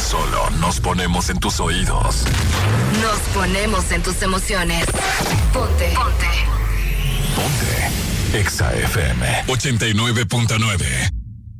solo nos ponemos en tus oídos. Nos ponemos en tus emociones. Ponte. Ponte. Exa FM 89.9.